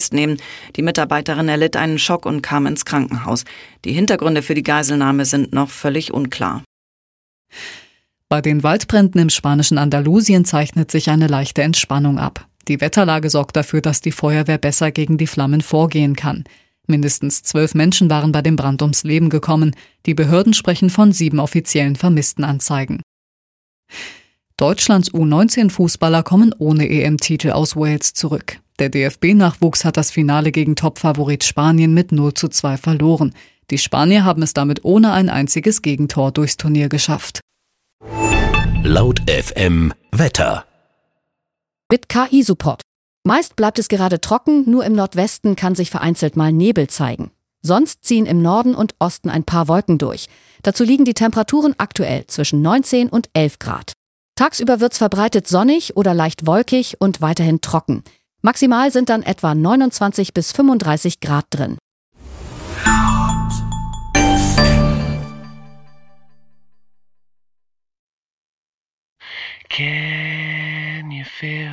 festnehmen. Die Mitarbeiterin erlitt einen Schock und kam ins Krankenhaus. Die Hintergründe für die Geiselnahme sind noch völlig unklar. Bei den Waldbränden im spanischen Andalusien zeichnet sich eine leichte Entspannung ab. Die Wetterlage sorgt dafür, dass die Feuerwehr besser gegen die Flammen vorgehen kann. Mindestens 12 Menschen waren bei dem Brand ums Leben gekommen. Die Behörden sprechen von 7 offiziellen Vermisstenanzeigen. Deutschlands U19-Fußballer kommen ohne EM-Titel aus Wales zurück. Der DFB-Nachwuchs hat das Finale gegen Topfavorit Spanien mit 0:2 verloren. Die Spanier haben es damit ohne ein einziges Gegentor durchs Turnier geschafft. Laut FM Wetter. Mit KI-Support. Meist bleibt es gerade trocken, nur im Nordwesten kann sich vereinzelt mal Nebel zeigen. Sonst ziehen im Norden und Osten ein paar Wolken durch. Dazu liegen die Temperaturen aktuell zwischen 19 und 11 Grad. Tagsüber wird's verbreitet sonnig oder leicht wolkig und weiterhin trocken. Maximal sind dann etwa 29 bis 35 Grad drin. Can you feel